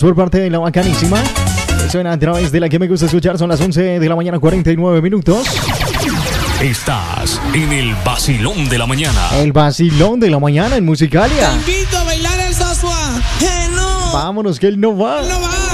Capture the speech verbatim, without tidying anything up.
Por parte de la bacanísima. Suena a través de la que me gusta escuchar. Son las once de la mañana, cuarenta y nueve minutos. Estás en el vacilón de la mañana. El vacilón de la mañana en Musicalia. Te invito a bailar el sasua. Eh, no. Vámonos que él no va. No va.